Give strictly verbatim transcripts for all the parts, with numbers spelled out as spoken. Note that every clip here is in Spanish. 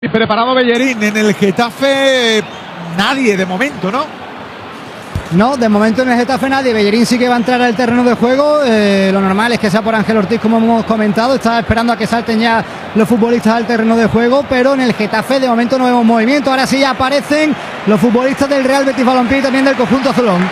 Preparado Bellerín. En el Getafe nadie de momento, ¿no? No, de momento en el Getafe nadie. Bellerín sí que va a entrar al terreno de juego. Eh, lo normal es que sea por Ángel Ortiz, como hemos comentado. Está esperando a que salten ya los futbolistas al terreno de juego, pero en el Getafe de momento no vemos movimiento. Ahora sí ya aparecen los futbolistas del Real Betis Balompié y también del conjunto azulón.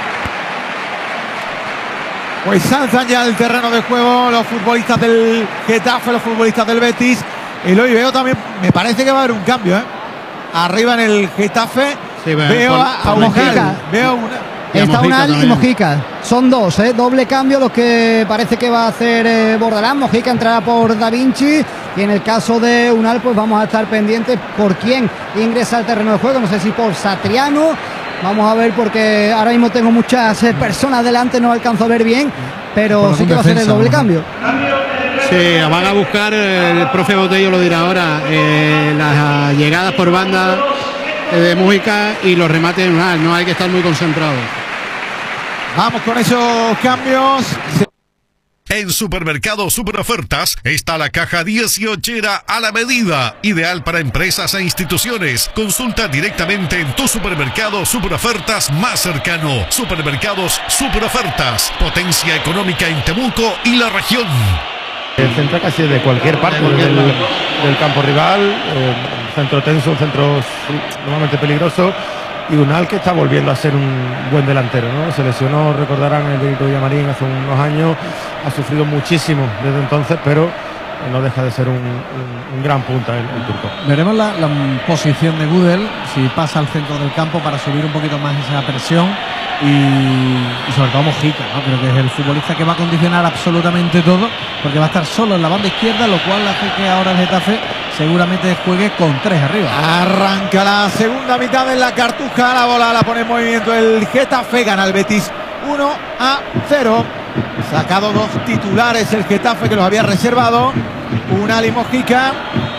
Pues saltan ya al terreno de juego los futbolistas del Getafe, los futbolistas del Betis. Y lo veo también, me parece que va a haber un cambio, ¿eh? Arriba en el Getafe sí, veo, veo por, a, a Mojica. Veo una. Está Unal y Mojica. Son dos, ¿eh? Doble cambio los que parece que va a hacer eh, Bordalás. Mojica entrará por Da Vinci. Y en el caso de Unal, pues vamos a estar pendientes por quién ingresa al terreno de juego. No sé si por Satriano. Vamos a ver, porque ahora mismo tengo muchas eh, personas delante, no alcanzo a ver bien. Pero sí que va a ser el doble cambio. Sí, van a buscar, el profe Botello lo dirá ahora, eh, las llegadas por banda de Mojica y los remates de Unal. No hay que estar muy concentrados. Vamos con esos cambios. En Supermercado Superofertas está la caja dieciochera a la medida, ideal para empresas e instituciones. Consulta directamente en tu supermercado Superofertas más cercano. Supermercados Superofertas, potencia económica en Temuco y la región. Centra casi de cualquier parte de cualquier del, del campo rival, eh, centro tenso, un centro normalmente peligroso, y Unal que está volviendo a ser un buen delantero, ¿no? Se lesionó, recordarán, el Benito Villamarín hace unos años, ha sufrido muchísimo desde entonces, pero no deja de ser un, un, un gran punta el, el turco. Veremos la, la posición de Gudel, si pasa al centro del campo para subir un poquito más esa presión. Y, y sobre todo Mojica, ¿no? Creo que es el futbolista que va a condicionar absolutamente todo, porque va a estar solo en la banda izquierda, lo cual hace que ahora el Getafe seguramente juegue con tres arriba. Arranca la segunda mitad en la Cartuja, la bola la pone en movimiento el Getafe, gana el Betis uno a cero. Sacado dos titulares el Getafe, que los había reservado, Unal y Mojica.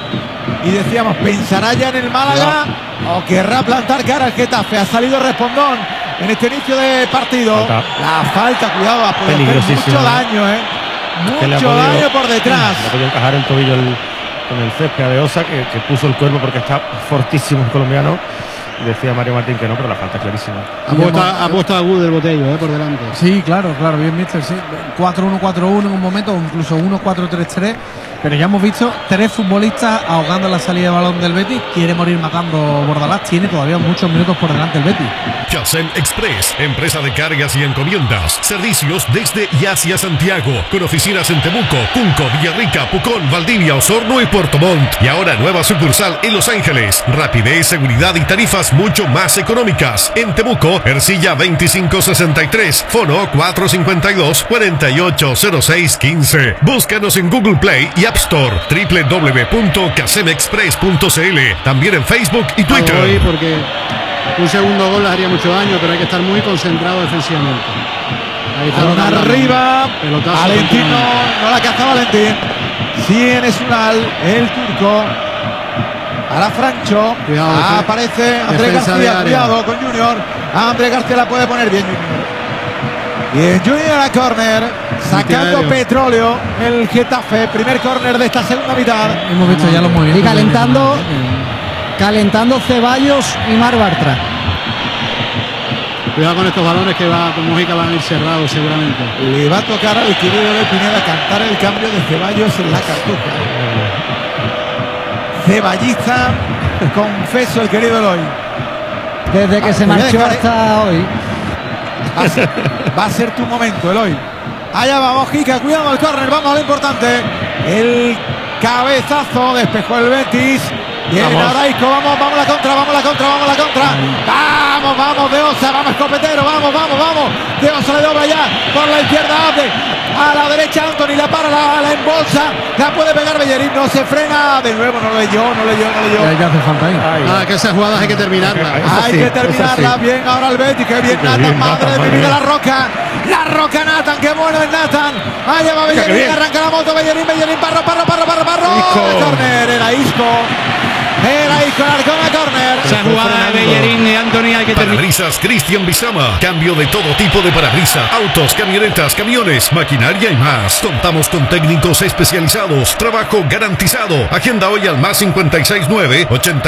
Y decíamos, ¿pensará ya en el Málaga no. o querrá plantar cara al Getafe? Ha salido Respondón en este inicio de partido. Falta. La falta, cuidado, ha podido hacer mucho daño, ¿eh? Mucho podido, daño por detrás. Le ha podido encajar el tobillo el, con el césped de Osa, que, que puso el cuerpo porque está fortísimo el colombiano. Y decía Mario Martín que no, pero la falta es clarísima. Ha puesto a Gudel Botello, ¿eh? Por delante. Sí, claro, claro, bien, mister, sí. cuatro uno cuatro uno en un momento, o incluso uno cuatro tres tres. Pero ya hemos visto tres futbolistas ahogando la salida de balón del Betis. Quiere morir matando Bordalás. Tiene todavía muchos minutos por delante el Betis. Casem Express, empresa de cargas y encomiendas. Servicios desde y hacia Santiago, con oficinas en Temuco, Cunco, Villarrica, Pucón, Valdivia, Osorno y Puerto Montt. Y ahora nueva sucursal en Los Ángeles. Rapidez, seguridad y tarifas mucho más económicas. En Temuco, Ercilla veinticinco sesenta y tres, Fono cuatro cinco dos, cuatro ocho cero seis uno cinco. Búscanos en Google Play y App Store, doble u doble u doble u punto casem express punto c l. También en Facebook y Twitter. Hoy porque un segundo gol les haría mucho daño, pero hay que estar muy concentrado defensivamente. Ahí está arriba. Pelotazo. Valentín no, no la caza Valentín. Sí, en Unal, el turco. Para Francho. Cuidado, ah, aparece Andrés García. Cuidado con Junior. Andrés García la puede poner bien Junior. Bien, Junior a córner. Sacando petróleo el Getafe. Primer córner de esta segunda mitad. Hemos visto ya los movimientos. Y calentando, calentando Ceballos y Mar Bartra. Cuidado con estos balones que va con Mojica, van a ir cerrados seguramente. Le va a tocar al querido de Pineda cantar el cambio de Ceballos en la Cartuja. Ceballiza, confeso el querido Eloy. Desde que ah, se marchó hasta hoy. Va a, ser, va a ser tu momento, Eloy. Allá va Mojica, cuidado al córner, vamos a lo importante. El cabezazo, despejó el Betis. Viene ahora Isco, vamos, vamos a la contra, vamos a la contra, vamos a la contra. Vamos, vamos, de Osa, vamos escopetero, vamos, vamos, vamos. De Osa le dobla ya por la izquierda, Abde. A la derecha Anthony, la para, la, la embolsa. La puede pegar Bellerín, no se frena. De nuevo, no leyó, no leyó, no leyó. Ya hace falta ahí. Ay, ah, que esas jugadas hay que terminarlas. Hay sí, que terminarlas sí. Bien ahora el Betis, que bien Nathan, bien, madre Nathan, de mi vida, la Roca. La Roca Nathan, qué bueno es Nathan. Allá va Bellerín, arranca la moto, Bellerín, Bellerín, parro, parro, parro, parro, parro. Corner, era Isco. Era Isco, Arcona, corner. Esa jugada de Bellerín y Anthony Tony, hay que terminar. Parabrisas Cristian Bizama. Cambio de todo tipo de parabrisas. Autos, camionetas, camiones, maquinaria y más. Contamos con técnicos especializados. Trabajo garantizado. Agenda hoy al más cincuenta y seis nueve ochenta